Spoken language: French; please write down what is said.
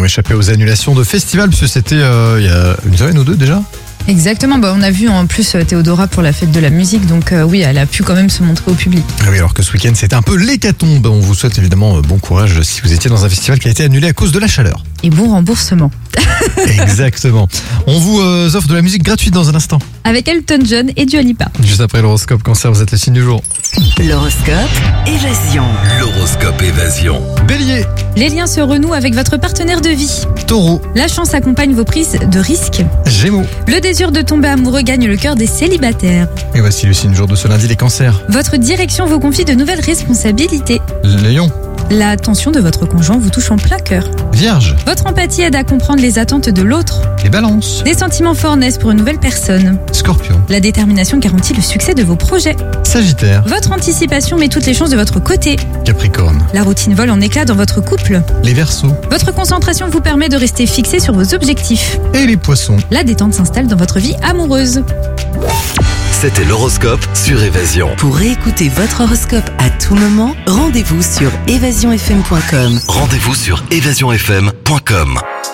ont échappé aux annulations de festivals, parce que c'était il y a une semaine ou deux déjà. Exactement, on a vu en plus Théodora pour la fête de la musique, donc oui, elle a pu quand même se montrer au public. Ah oui, alors que ce week-end c'était un peu l'hécatombe. On vous souhaite évidemment bon courage si vous étiez dans un festival qui a été annulé à cause de la chaleur. Et bon remboursement. Exactement. On vous offre de la musique gratuite dans un instant. Avec Elton John et Dua Lipa. Juste après l'horoscope Cancer, vous êtes le signe du jour. L'horoscope Évasion. L'horoscope Évasion. Bélier, Les liens se renouent avec votre partenaire de vie. Taureau, La chance accompagne vos prises de risques. Gémeaux. Le désir de tomber amoureux gagne le cœur des célibataires. Et voici le signe du jour de ce lundi, les cancers. Votre direction vous confie de nouvelles responsabilités. Lion, L'attention de votre conjoint vous touche en plein cœur. Vierge, Votre empathie aide à comprendre les attentes de l'autre. les balances. Des sentiments forts naissent pour une nouvelle personne. Scorpion, La détermination garantit le succès de vos projets. Sagittaire, Votre anticipation met toutes les chances de votre côté. Capricorne, La routine vole en éclats dans votre couple. les Verseaux Votre concentration vous permet de rester fixé sur vos objectifs. et les Poissons. La détente s'installe dans votre vie amoureuse. C'était l'horoscope sur Évasion. Pour réécouter votre horoscope à tout moment, rendez-vous sur évasionfm.com. Rendez-vous sur évasionfm.com.